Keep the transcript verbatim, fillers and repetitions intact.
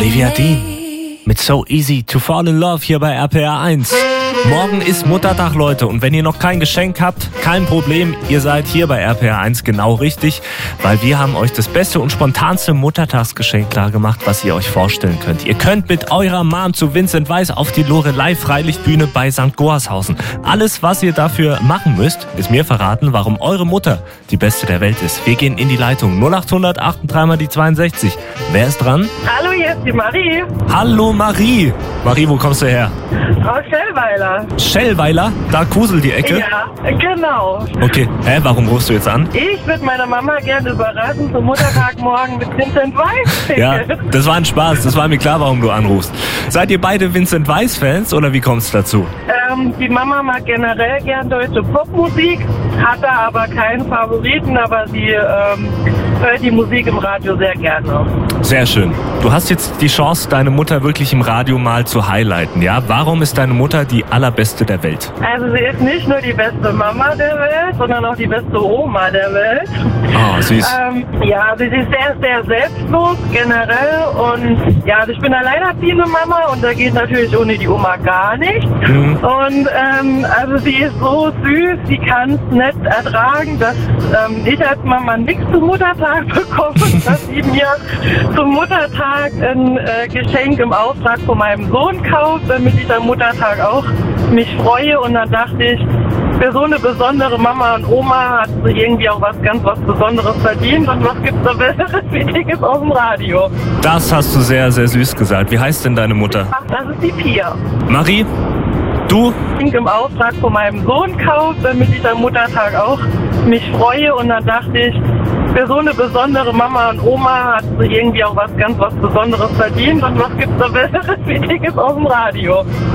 Olivia Dean mit So Easy to Fall in Love hier bei R P R eins. Morgen ist Muttertag, Leute, und wenn ihr noch kein Geschenk habt, kein Problem, ihr seid hier bei R P R eins genau richtig, weil wir haben euch das beste und spontanste Muttertagsgeschenk klar gemacht, was ihr euch vorstellen könnt. Ihr könnt mit eurer Mom zu Vincent Weiss auf die Loreley-Freilichtbühne bei Sankt Goarshausen. Alles, was ihr dafür machen müsst, ist mir verraten, warum eure Mutter die beste der Welt ist. Wir gehen in die Leitung null acht hundert achtunddreißig mal die zweiundsechzig. Wer ist dran? Hallo, hier ist die Marie. Hallo Marie. Marie, wo kommst du her? Aus Schellweiler. Schellweiler? Da Kusel die Ecke? Ja, genau. Okay, hä, warum rufst du jetzt an? Ich würde meine Mama gerne überraschen zum Muttertag morgen mit Vincent Weiss. Ja, das war ein Spaß, das war mir klar, warum du anrufst. Seid ihr beide Vincent Weiss-Fans oder wie kommt's dazu? Ähm, die Mama mag generell gern deutsche Popmusik, hat da aber keinen Favoriten, aber sie ähm, hört die Musik im Radio sehr gerne. Sehr schön. Du hast jetzt die Chance, deine Mutter wirklich im Radio mal zu highlighten, ja? Warum ist deine Mutter die allerbeste der Welt? Also sie ist nicht nur die beste Mama der Welt, sondern auch die beste Oma der Welt. Oh, süß. Ähm, ja, also sie ist sehr, sehr selbstlos generell und ja, also ich bin alleinerziehende Mama und da geht natürlich ohne die Oma gar nicht. Mhm. Und ähm, also sie ist so süß, sie kann es nicht ertragen, dass ähm, ich als Mama nichts zum Muttertag bekomme, dass sie mir zum Muttertag ein äh, Geschenk im Auftrag von meinem Sohn kauft, damit ich am Muttertag auch mich freue. Und dann dachte ich, für so eine besondere Mama und Oma hat sie irgendwie auch was ganz was Besonderes verdient. Und was gibt's da Besseres wie Dickes auf dem Radio? Das hast du sehr, sehr süß gesagt. Wie heißt denn deine Mutter? Das ist die Pia. Marie, du? Im Auftrag von meinem Sohn kauft, damit ich am Muttertag auch mich freue. Und dann dachte ich, für so eine besondere Mama und Oma hat sie irgendwie auch was ganz was Besonderes verdient. Und was gibt's da Besseres wie Dickes auf dem Radio?